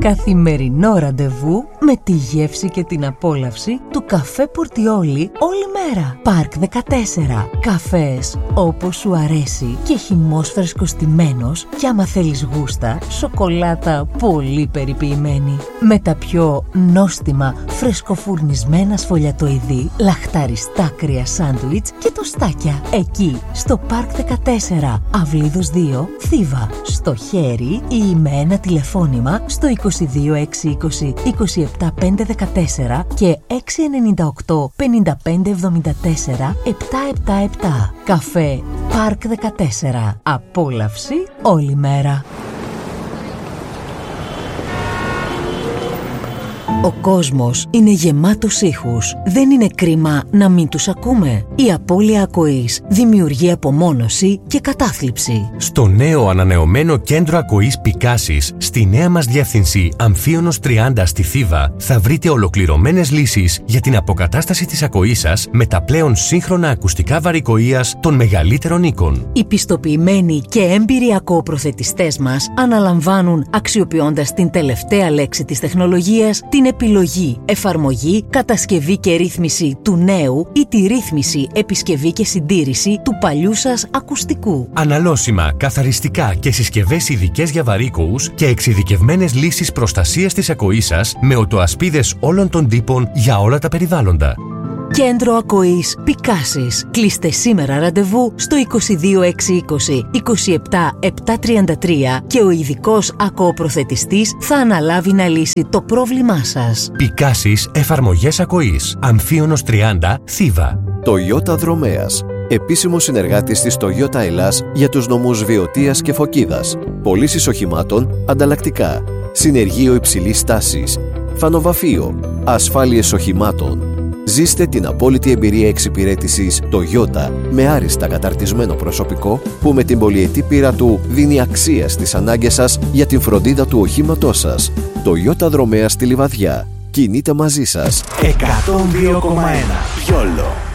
Καθημερινό ραντεβού με τη γεύση και την απόλαυση του καφέ Πορτιόλι όλη μέρα. Πάρκ 14. Καφές όπως σου αρέσει και χυμός φρεσκοστημένος και άμα θέλεις γούστα, σοκολάτα πολύ περιποιημένη. Με τα πιο νόστιμα φρεσκοφουρνισμένα σφολιατοειδή, λαχταριστά κρύα σάντουιτς και τοστάκια. Εκεί στο Πάρκ 14, Αυλίδος 2, Θήβα. Στο χέρι ή με ένα τηλεφώνημα στο 22620 27514 και 698 5574 777. Καφέ Πάρκ 14. Απόλαυση όλη μέρα. Ο κόσμος είναι γεμάτος ήχους. Δεν είναι κρίμα να μην τους ακούμε. Η απώλεια ακοής δημιουργεί απομόνωση και κατάθλιψη. Στο νέο ανανεωμένο κέντρο ακοής Πικάσης, στη νέα μας διεύθυνση Αμφίωνος 30 στη Θήβα, θα βρείτε ολοκληρωμένες λύσεις για την αποκατάσταση της ακοής σας με τα πλέον σύγχρονα ακουστικά βαρικοΐας των μεγαλύτερων οίκων. Οι πιστοποιημένοι και έμπειροι ακοοπροθετιστές μας αναλαμβάνουν, αξιοποιώντας την τελευταία λέξη της τεχνολογίας, την επιλογή, εφαρμογή, κατασκευή και ρύθμιση του νέου ή τη ρύθμιση, επισκευή και συντήρηση του παλιού σας ακουστικού. Αναλώσιμα, καθαριστικά και συσκευές ειδικές για βαρύκοους και εξειδικευμένες λύσεις προστασίας της ακοής σας με οτοασπίδες όλων των τύπων για όλα τα περιβάλλοντα. Κέντρο ακοής Πικάσης. Κλείστε σήμερα ραντεβού στο 22620 27733 και ο ειδικός ακοοπροθετιστής θα αναλάβει να λύσει το πρόβλημά σας. Πικάσης εφαρμογές ακοής. Αμφίωνος 30, Θήβα. Toyota Δρομέας. Επίσημος συνεργάτης της Toyota Ελλάς για τους νομούς Βιωτίας και Φωκίδας. Πωλήσεις οχημάτων ανταλλακτικά. Συνεργείο υψηλής τάσης. Φανοβαφείο. Ασφάλειες οχημάτων. Ζήστε την απόλυτη εμπειρία εξυπηρέτησης Toyota με άριστα καταρτισμένο προσωπικό που με την πολυετή πείρα του δίνει αξία στις ανάγκες σας για την φροντίδα του οχήματός σας. Toyota Δρομέα στη Λιβαδιά. Κινείται μαζί σας. 102,1 Πιόλο.